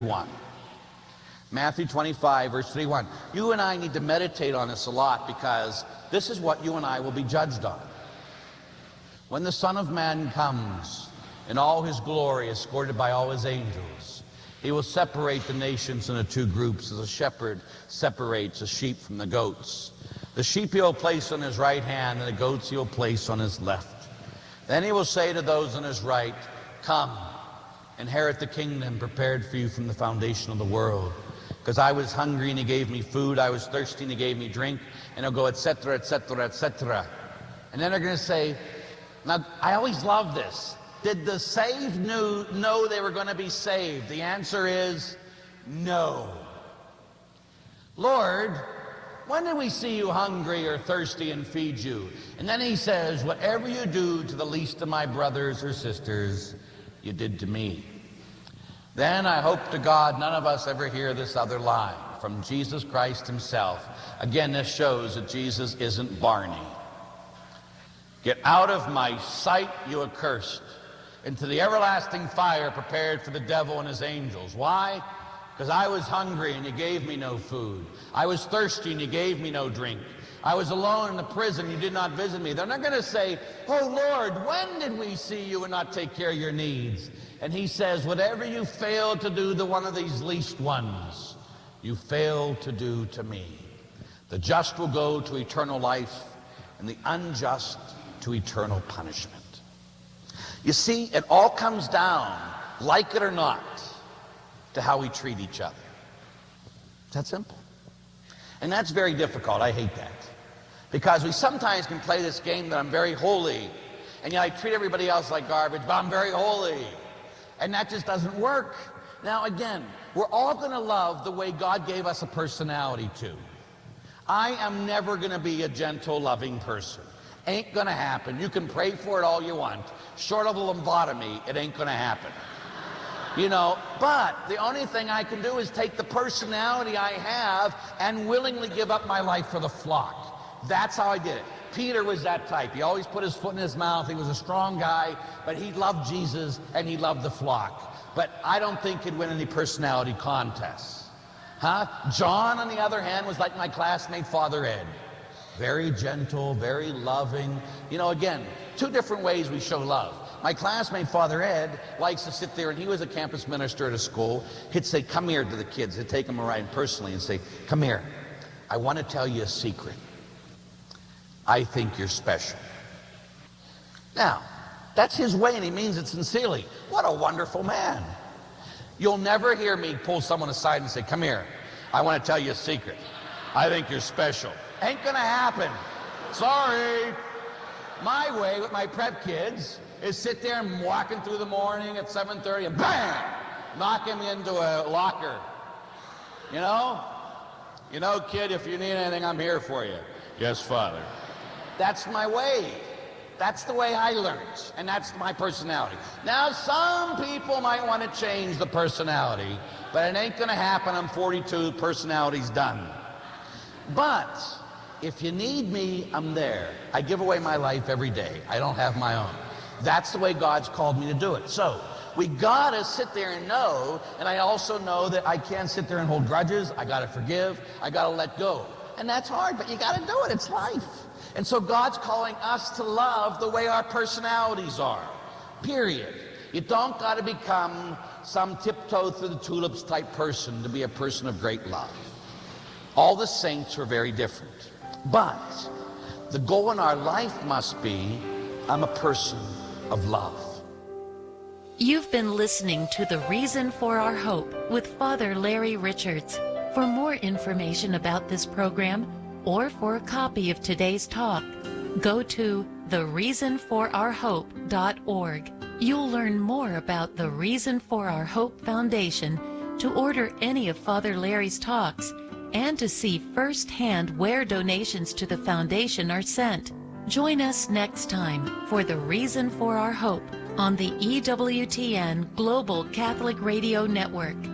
1. Matthew 25, verse 31. You and I need to meditate on this a lot, because this is what you and I will be judged on. When the Son of Man comes in all his glory, escorted by all his angels, he will separate the nations into two groups, as a shepherd separates the sheep from the goats. The sheep he will place on his right hand, and the goats he will place on his left. Then he will say to those on his right, "Come, inherit the kingdom prepared for you from the foundation of the world. Because I was hungry and he gave me food, I was thirsty and he gave me drink," and he'll go, etc., etc., etc. And then they're going to say, now I always love this, did the saved know they were going to be saved? The answer is no. Lord, when did we see you hungry or thirsty and feed you? And then he says, whatever you do to the least of my brothers or sisters, you did to me. Then I hope to God none of us ever hear this other line from Jesus Christ himself. Again, this shows that Jesus isn't Barney. Get out of my sight, you accursed, into the everlasting fire prepared for the devil and his angels. Why? Because I was hungry and you gave me no food. I was thirsty and you gave me no drink. I was alone in the prison, you did not visit me. They're not going to say, oh Lord, when did we see you and not take care of your needs? And he says, whatever you failed to do to one of these least ones, you failed to do to me. The just will go to eternal life, and the unjust to eternal punishment. You see, it all comes down, like it or not, to how we treat each other. It's that simple. And that's very difficult. I hate that. Because we sometimes can play this game that I'm very holy, and yet I treat everybody else like garbage, but I'm very holy. And that just doesn't work. Now again, we're all going to love the way God gave us a personality to. I am never going to be a gentle, loving person. Ain't going to happen. You can pray for it all you want. Short of a lobotomy, it ain't going to happen. You know, but the only thing I can do is take the personality I have and willingly give up my life for the flock. That's how I did it. Peter was that type. He always put his foot in his mouth. He was a strong guy, but he loved Jesus and he loved the flock. But I don't think he'd win any personality contests. John, on the other hand, was like my classmate Father Ed. Very gentle, very loving. You know, again, two different ways we show love. My classmate Father Ed likes to sit there, and he was a campus minister at a school. He'd say, come here to the kids. He'd take them around personally and say, come here. I want to tell you a secret. I think you're special. Now, that's his way, and he means it sincerely. What a wonderful man. You'll never hear me pull someone aside and say, come here, I want to tell you a secret. I think you're special. Ain't gonna happen. Sorry. My way with my prep kids is sit there and walking through the morning at 7:30 and bam, knock him into a locker. You know, kid, if you need anything, I'm here for you. Yes, Father. That's my way. That's the way I learned, and that's my personality. Now, some people might want to change the personality, but it ain't going to happen. I'm 42, personality's done. But if you need me, I'm there. I give away my life every day. I don't have my own. That's the way God's called me to do it. So we got to sit there and know, and I also know that I can't sit there and hold grudges. I got to forgive. I got to let go. And that's hard, but you got to do it. It's life. And so God's calling us to love the way our personalities are, period. You don't got to become some tiptoe through the tulips type person to be a person of great love. All the saints are very different. But the goal in our life must be, I'm a person of love. You've been listening to The Reason for Our Hope with Father Larry Richards. For more information about this program, or for a copy of today's talk, go to thereasonforourhope.org. You'll learn more about the Reason for Our Hope Foundation, to order any of Father Larry's talks, and to see firsthand where donations to the foundation are sent. Join us next time for The Reason for Our Hope on the EWTN Global Catholic Radio Network.